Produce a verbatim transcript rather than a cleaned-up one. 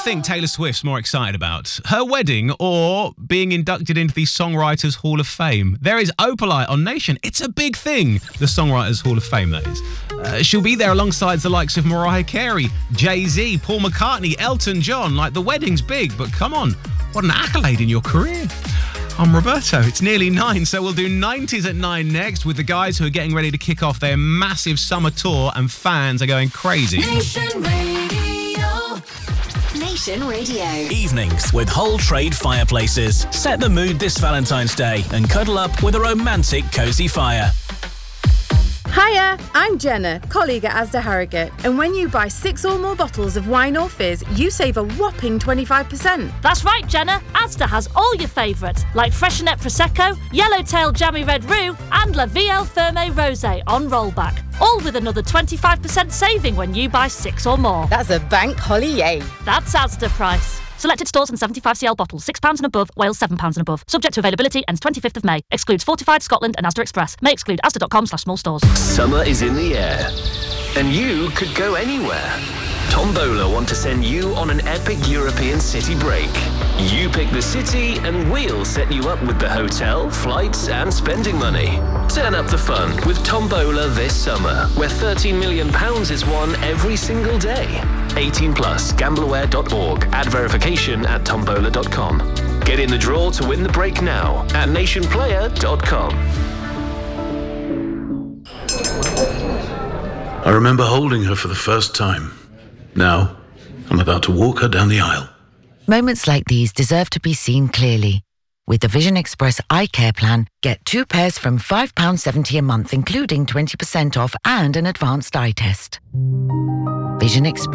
think Taylor Swift's more excited about? Her wedding or being inducted into the Songwriters Hall of Fame? There is Opalite on Nation. It's a big thing, the Songwriters Hall of Fame, that is. Uh, she'll be there alongside the likes of Mariah Carey, Jay-Z, Paul McCartney, Elton John. Like, the wedding's big, but come on, what an accolade in your career. I'm Roberto. It's nearly nine, so we'll do nineties at nine next with the guys who are getting ready to kick off their massive summer tour, and fans are going crazy. Nation Radio. Nation Radio. Evenings with Whole Trade Fireplaces. Set the mood this Valentine's Day and cuddle up with a romantic cosy fire. Hiya, I'm Jenna, colleague at Asda Harrogate, and when you buy six or more bottles of wine or fizz, you save a whopping twenty-five percent. That's right, Jenna. Asda has all your favourites, like Freshenet Prosecco, Yellowtail Jammy Red Roux, and La Vie Ferme Rosé on rollback. All with another twenty-five percent saving when you buy six or more. That's a bank holiday. That's Asda price. Selected stores and seventy-five c l bottles, six pounds and above, Wales seven pounds and above. Subject to availability, ends twenty-fifth of May. Excludes Fortified, Scotland and Asda Express. May exclude asda.com slash small stores. Summer is in the air, and you could go anywhere. Tombola want to send you on an epic European city break. You pick the city and we'll set you up with the hotel, flights and spending money. Turn up the fun with Tombola this summer, where thirteen million pounds is won every single day. eighteen plus, gambleaware dot org. Add verification at tombola dot com. Get in the draw to win the break now at nation player dot com. I remember holding her for the first time. Now, I'm about to walk her down the aisle. Moments like these deserve to be seen clearly. With the Vision Express Eye Care Plan, get two pairs from five pounds seventy a month, including twenty percent off and an advanced eye test. Vision Express.